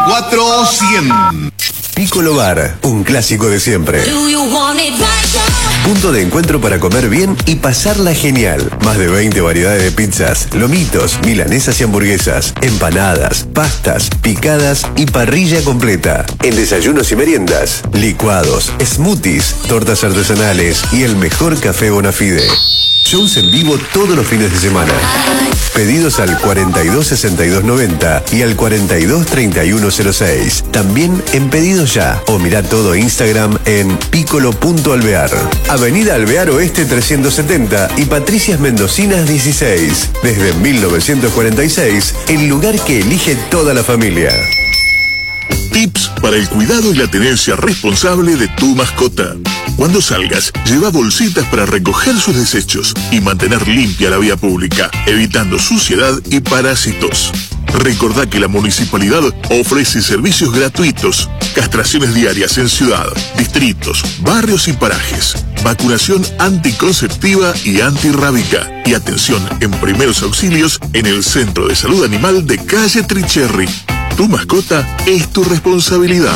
400. Piccolo Bar, un clásico de siempre. Punto de encuentro para comer bien y pasarla genial. Más de 20 variedades de pizzas, lomitos, milanesas y hamburguesas, empanadas, pastas, picadas y parrilla completa. En desayunos y meriendas, licuados, smoothies, tortas artesanales y el mejor café Bonafide. Shows en vivo todos los fines de semana. Pedidos al 426290 y al 423106. También en Pedidos Ya. O mirá todo Instagram en piccolo.alvear. Avenida Alvear Oeste 370 y Patricias Mendocinas 16. Desde 1946, el lugar que elige toda la familia. Tips para el cuidado y la tenencia responsable de tu mascota. Cuando salgas, lleva bolsitas para recoger sus desechos y mantener limpia la vía pública, evitando suciedad y parásitos. Recordá que la municipalidad ofrece servicios gratuitos, castraciones diarias en ciudad, distritos, barrios y parajes, vacunación anticonceptiva y antirrábica y atención en primeros auxilios en el Centro de Salud Animal de Calle Tricherry. Tu mascota es tu responsabilidad.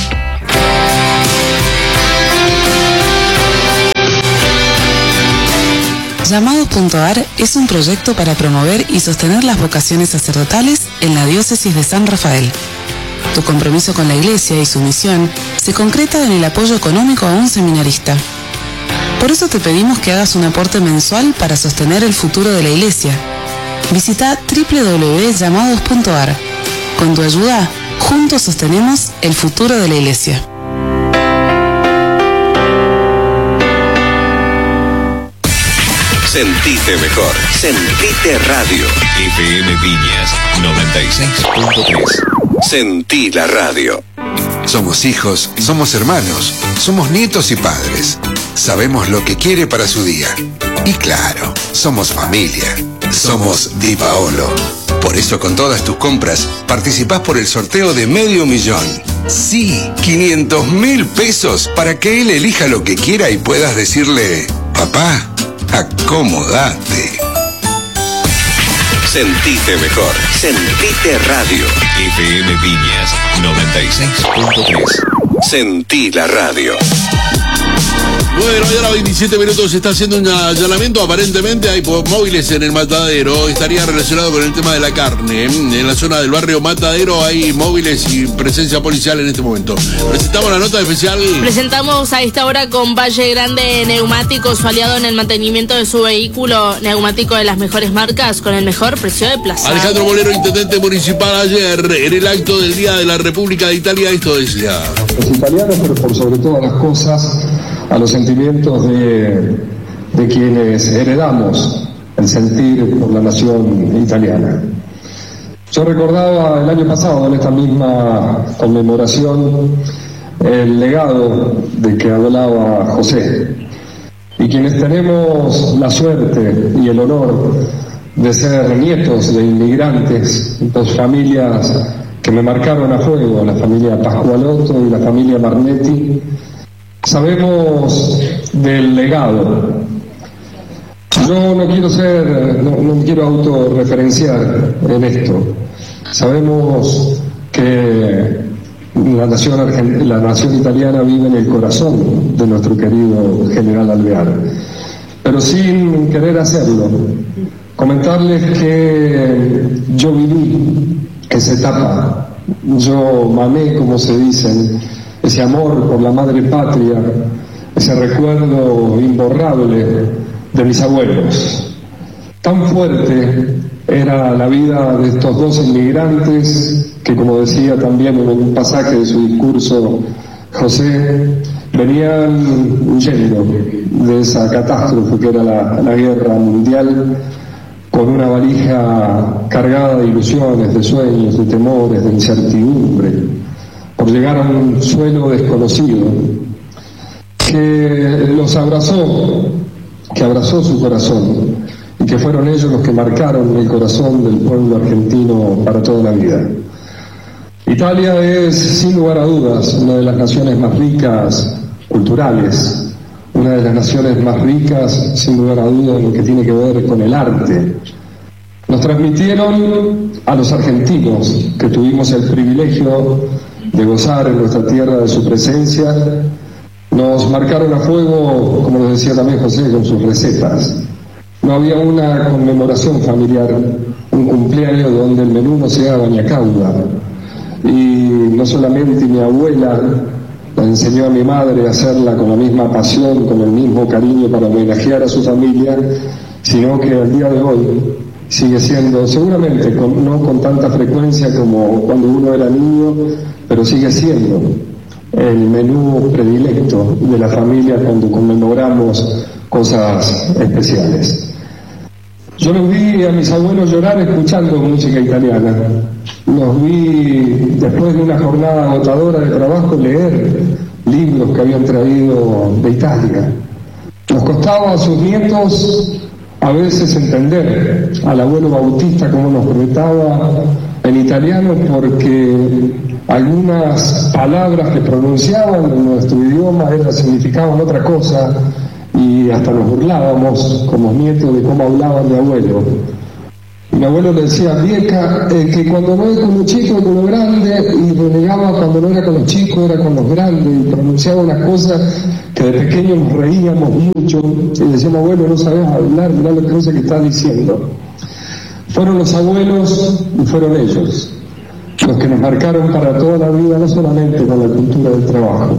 Llamados.ar es un proyecto para promover y sostener las vocaciones sacerdotales en la diócesis de San Rafael. Tu compromiso con la Iglesia y su misión se concreta en el apoyo económico a un seminarista. Por eso te pedimos que hagas un aporte mensual para sostener el futuro de la Iglesia. Visita www.llamados.ar. Con tu ayuda, juntos sostenemos el futuro de la Iglesia. Sentite mejor. Sentite radio. FM Viñas 96.3. Sentí la radio. Somos hijos, somos hermanos, somos nietos y padres. Sabemos lo que quiere para su día. Y claro, somos familia. Somos Di Paolo. Por eso con todas tus compras participás por el sorteo de $500,000. Sí, 500.000 pesos para que él elija lo que quiera y puedas decirle: papá, acomodate. Sentite mejor. Sentite radio. FM Viñas 96.3. Sentí la radio. Bueno, ya a las 27 minutos se está haciendo un allanamiento. Aparentemente hay móviles en el Matadero. Estaría relacionado con el tema de la carne. En la zona del barrio Matadero hay móviles y presencia policial en este momento. Presentamos la nota especial. Presentamos a esta hora con Valle Grande Neumáticos, su aliado en el mantenimiento de su vehículo. Neumático de las mejores marcas con el mejor precio de plaza. Alejandro Bolero, intendente municipal, ayer en el acto del Día de la República de Italia, esto decía: los italianos, pero por sobre todas las cosas, a los sentimientos de quienes heredamos el sentir por la nación italiana. Yo recordaba el año pasado, en esta misma conmemoración, el legado de que hablaba José. Y quienes tenemos la suerte y el honor de ser nietos de inmigrantes, dos familias que me marcaron a fuego, la familia Pascualotto y la familia Marnetti, sabemos del legado. Yo no quiero autorreferenciar en esto. Sabemos que la nación italiana vive en el corazón de nuestro querido general Alvear. Pero sin querer hacerlo, comentarles que yo viví esa etapa. Yo mamé, como se dicen, ese amor por la madre patria, ese recuerdo imborrable de mis abuelos. Tan fuerte era la vida de estos dos inmigrantes que, como decía también en un pasaje de su discurso José, venían huyendo de esa catástrofe que era la guerra mundial, con una valija cargada de ilusiones, de sueños, de temores, de incertidumbre, por llegar a un suelo desconocido, que los abrazó, que abrazó su corazón, y que fueron ellos los que marcaron el corazón del pueblo argentino para toda la vida. Italia es, sin lugar a dudas, una de las naciones más ricas culturales, una de las naciones más ricas, sin lugar a dudas, en lo que tiene que ver con el arte. No Nos transmitieron a los argentinos que tuvimos el privilegio de gozar en nuestra tierra de su presencia, nos marcaron a fuego, como nos decía también José, con sus recetas. No había una conmemoración familiar, un cumpleaños donde el menú no sea doña Cauda. Y no solamente mi abuela la enseñó a mi madre a hacerla con la misma pasión, con el mismo cariño para homenajear a su familia, sino que al día de hoy sigue siendo, seguramente no con tanta frecuencia como cuando uno era niño, pero sigue siendo el menú predilecto de la familia cuando conmemoramos cosas especiales. Yo los vi a mis abuelos llorar escuchando música italiana. Los vi, después de una jornada agotadora de trabajo, leer libros que habían traído de Italia. Nos costaba a sus nietos a veces entender al abuelo Bautista cómo nos prometaba en italiano, porque algunas palabras que pronunciaban en nuestro idioma significaban otra cosa, y hasta nos burlábamos como nietos de cómo hablaba mi abuelo. Mi abuelo le decía, vieja, que cuando no es con los chicos es con los grandes, y renegaba cuando no era con los chicos, era con los grandes, y pronunciaba unas cosas que de pequeños nos reíamos mucho, y decíamos, abuelo, no sabes hablar, mirá la cosa que estás diciendo. Fueron los abuelos y fueron ellos los que nos marcaron para toda la vida, no solamente con la cultura del trabajo.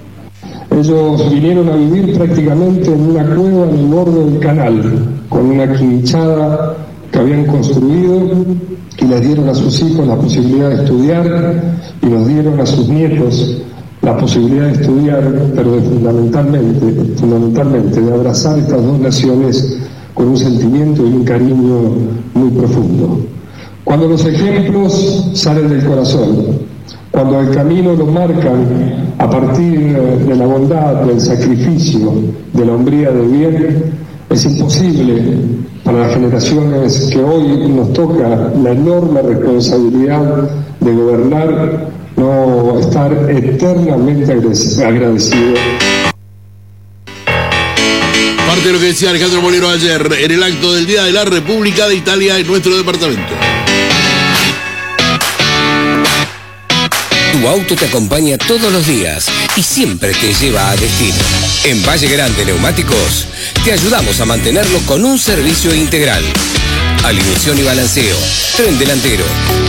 Ellos vinieron a vivir prácticamente en una cueva en el borde del canal, con una quinchada que habían construido, y les dieron a sus hijos la posibilidad de estudiar, y nos dieron a sus nietos la posibilidad de estudiar, pero fundamentalmente de abrazar estas dos naciones con un sentimiento y un cariño muy profundo. Cuando los ejemplos salen del corazón, cuando el camino lo marcan a partir de la bondad, del sacrificio, de la hombría del bien, es imposible para las generaciones que hoy nos toca la enorme responsabilidad de gobernar no estar eternamente agradecido. Parte de lo que decía Alejandro Molero ayer en el acto del Día de la República de Italia en nuestro departamento. Tu auto te acompaña todos los días y siempre te lleva a destino. En Valle Grande Neumáticos te ayudamos a mantenerlo con un servicio integral. Alineación y balanceo, tren delantero,